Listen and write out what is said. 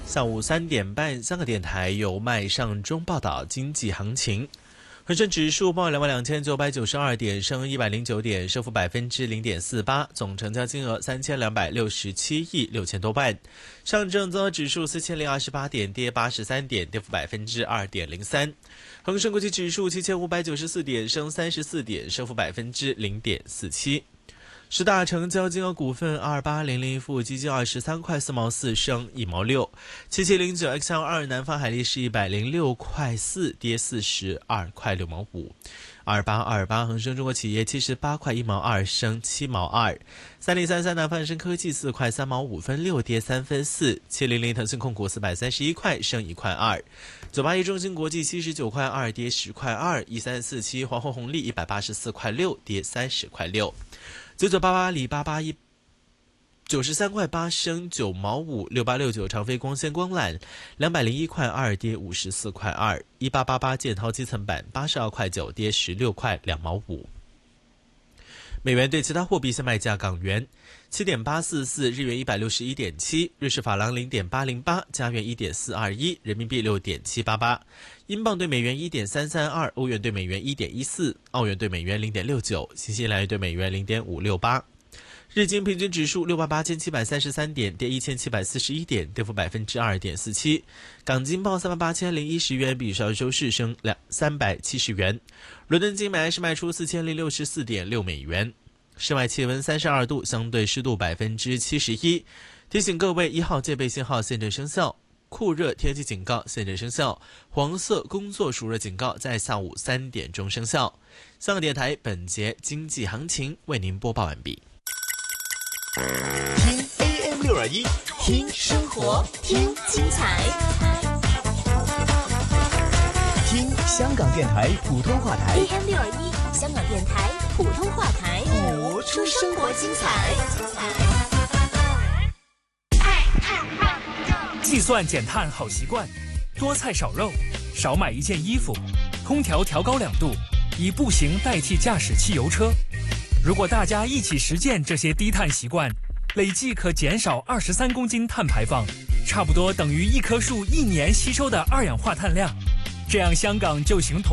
下午3点半，香港电台由麦尚中报道经济行情。恒生指数报22,992点，升109点，升幅0.48%，总成交金额3267亿6千多万。上证综合指数4028点，跌83点，跌幅2.03%。恒生国际指数7594点，升34点，升幅0.47%。十大成交金额股份，2800富基金23块4毛4，升1毛6。7709 XL2 南方海力士106块4，跌42块6毛5。2828恒生中国企业78块1毛2，升7毛2。3033南方恒生科技4块3毛5分6，跌3分4。700腾讯控股431块，升1块2。981中芯国际79块2，跌10块2。1347华虹红利184块6，跌30块6。9988里巴93块8，升9毛5。6869长飞光纤光缆201块2，跌54块2。1888建滔基层板82块9，跌16块2毛5。美元对其他货币现卖价：港元7.844，日元161.7，瑞士法郎0.808，加元1.421，人民币6.788，英镑对美元1.332，欧元对美元1.14，澳元对美元0.69，新西兰元对美元0.568。日经平均指数68733点，跌1741点，跌幅2.47%。港金报38010元，比上周市升370元。伦敦金每安士卖出4064.6美元。室外气温32度，相对湿度71%。提醒各位，1号戒备信号现正生效，酷热天气警告现正生效，黄色工作暑热警告在下午3点钟生效。香港电台本节经济行情为您播报完毕。 听 AM621，听生活，听精彩，听香港电台普通话台。 AM621，香港电台普通话台， 活出生活精彩。 计算减碳好习惯，多菜少肉，少买1件衣服，空调调高2度，以步行代替驾驶汽油车。如果大家一起实践这些低碳习惯，累计可减少23公斤碳排放，差不多等于1棵树1年吸收的二氧化碳量。这样香港就形同